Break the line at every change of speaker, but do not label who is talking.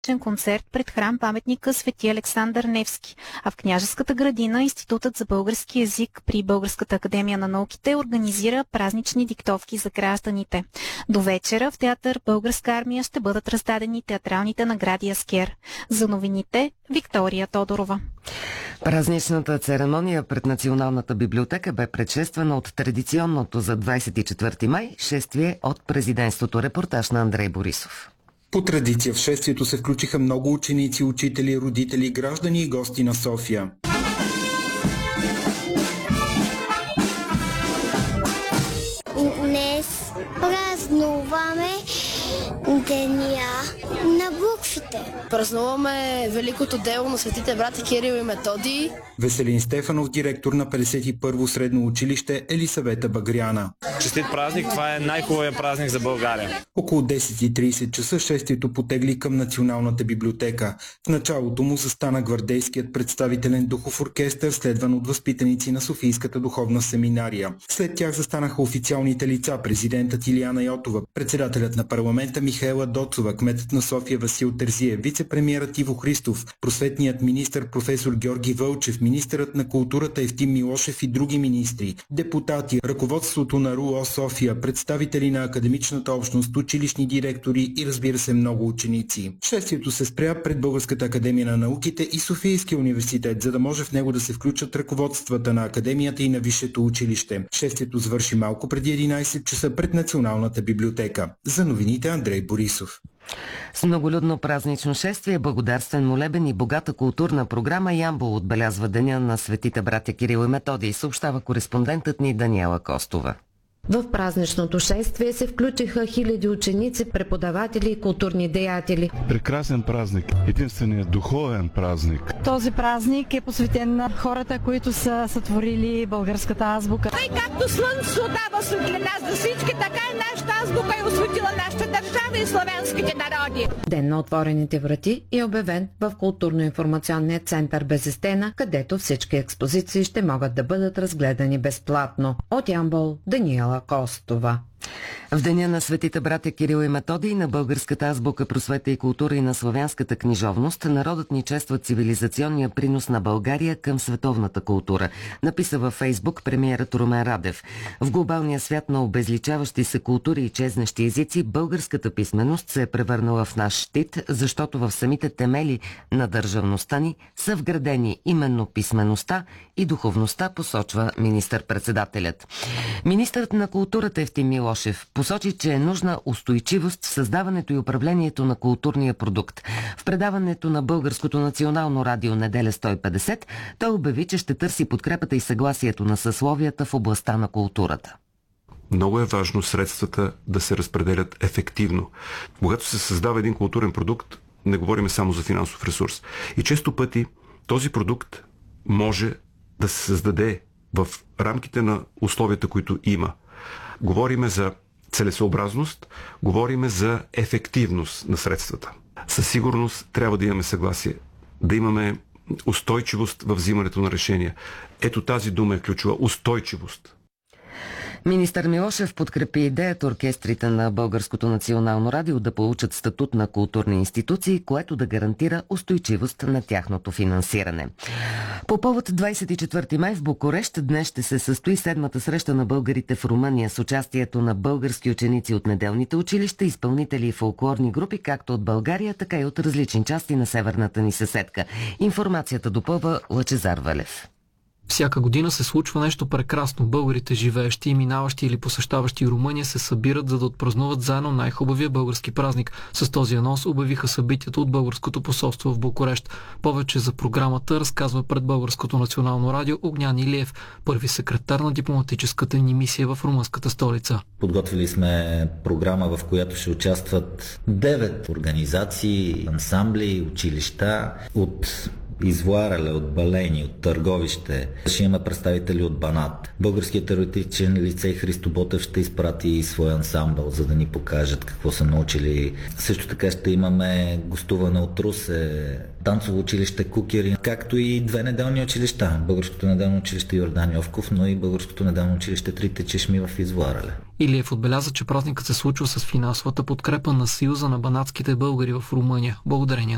концерт пред храм-паметника Свети Александър Невски, а в Княжеската градина Институтът за български език при Българската академия на науките организира празнични диктовки за гражданите. До вечера в театър Българска армия ще бъдат раздадени театралните награди Аскер. За новините Виктория Тодорова.
Празничната церемония пред Националната библиотека бе предшествана от традиционното за 24 май шествие от президентството. Репортаж на Андрей Борисов.
По традиция в шествието се включиха много ученици, учители, родители, граждани и гости на София.
Днес празнуваме Деня на буквите.
Празнуваме великото дело на светите брати Кирил и Методий.
Веселин Стефанов, директор на 51-во средно училище Елисавета Багряна.
Честит празник, това е най-хубавият празник за България.
Около 10:30 часа шествието потегли към Националната библиотека. В началото му застана гвардейският представителен духов оркестър, следван от възпитаници на Софийската духовна семинария. След тях застанаха официалните лица, президентът Илияна Йотова, председателят на парламента Михаела Доцова, кметът на София Васил Терзиев, вице-премиерът Иво Христов, просветният министър професор Георги Вълчев, министърът на културата Евтим Милошев и други министри, депутати, ръководството на РУО София, представители на академичната общност, училищни директори и разбира се много ученици. Шествието се спря пред Българската академия на науките и Софийския университет, за да може в него да се включат ръководствата на академията и на висшето училище. Шествието завърши малко преди 11 часа пред Националната библиотека. За новините Андрей Борисов.
С многолюдно празнично шествие, благодарствен молебен и богата културна програма Ямбол отбелязва деня на светите братя Кирил и Методий, съобщава кореспондентът ни Даниела Костова.
В празничното шествие се включиха хиляди ученици, преподаватели и културни деятели.
Прекрасен празник, единственият духовен празник.
Този празник е посветен на хората, които са сътворили българската азбука.
Тъй както слънцето дава светлина за всички, така и нашата азбука е осветила нашата държава и славянските народи.
Ден на отворените врати е обявен в културно-информационния център Без стена, където всички експозиции ще могат да бъдат разгледани безплатно. От Ямбол, Даниела Костова.
В деня на светите братя Кирил и Методий, на българската азбука, просвета и култура и на славянската книжовност, народът ни чества цивилизационния принос на България към световната култура, написа във Фейсбук премиерът Румен Радев. В глобалния свят на обезличаващи се култури и чезнещи езици, българската писменост се е превърнала в наш щит, защото в самите темели на държавността ни са вградени именно писмеността и духовността, посочва министър-председателят. Министърът на културата Евтим Милошев посочи, че е нужна устойчивост в създаването и управлението на културния продукт. В предаването на Българското национално радио Неделя 150 той обяви, че ще търси подкрепата и съгласието на съсловията в областта на културата.
Много е важно средствата да се разпределят ефективно. Когато се създава един културен продукт, не говорим само за финансов ресурс. И често пъти този продукт може да се създаде в рамките на условията, които има. Говориме за целесъобразност, говориме за ефективност на средствата. Със сигурност трябва да имаме съгласие, да имаме устойчивост в взимането на решения. Ето тази дума е ключова – устойчивост.
Министър Милошев подкрепи идеята оркестрите на Българското национално радио да получат статут на културни институции, което да гарантира устойчивост на тяхното финансиране. По повод 24 май в Букурещ днес ще се състои 7-та среща на българите в Румъния с участието на български ученици от неделните училища, изпълнители и фолклорни групи, както от България, така и от различни части на северната ни съседка. Информацията допълва Лъчезар Валев.
Всяка година се случва нещо прекрасно. Българите, живеещи, минаващи или посещаващи Румъния, се събират, за да отпразнуват заедно най-хубавия български празник. С този анонс обявиха събитието от Българското посолство в Букурещ. Повече за програмата разказва пред Българското национално радио Огнян Илиев, първи секретар на дипломатическата ни мисия в румънската столица.
Подготвили сме програма, в която ще участват 9 организации, ансамбли, училища от Извоареле, от Балени, от Търговище. Ще има представители от Банат. Българският теоретичен лицей Христо Ботев ще изпрати свой ансамбъл, за да ни покажат какво са научили. Също така ще имаме гостуване от Русе, танцово училище Кукери, както и 2 неделни училища. Българското неделно училище Йордан Йовков, но и Българското неделно училище Трите чешми в Извоареле.
Илиев отбеляза, че празникът се случва с финансовата подкрепа на Съюза на банатските българи в Румъния, благодарение